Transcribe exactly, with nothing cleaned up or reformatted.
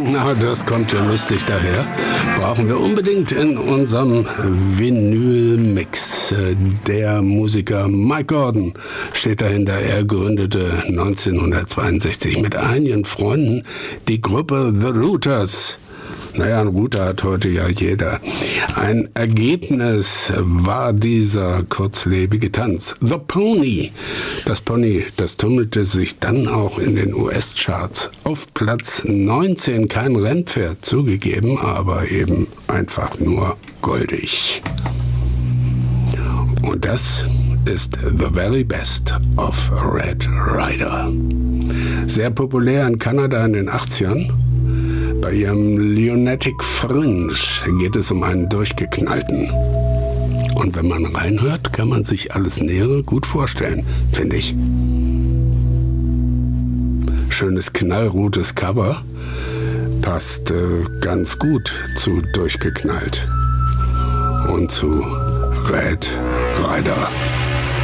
Na, das kommt ja lustig daher. Brauchen wir unbedingt in unserem Vinyl-Mix. Der Musiker Mike Gordon steht dahinter. Er gründete neunzehnhundertzweiundsechzig mit einigen Freunden die Gruppe The Rooters. Naja, ein Router hat heute ja jeder. Ein Ergebnis war dieser kurzlebige Tanz. The Pony. Das Pony, das tummelte sich dann auch in den U S-Charts. Auf Platz neunzehn, kein Rennpferd zugegeben, aber eben einfach nur goldig. Und das ist The Very Best of Red Rider. Sehr populär in Kanada in den achtzigern. Bei ihrem Lunatic Fringe geht es um einen Durchgeknallten. Und wenn man reinhört, kann man sich alles Nähere gut vorstellen, finde ich. Schönes knallrotes Cover, passt äh, ganz gut zu Durchgeknallt und zu Red Rider.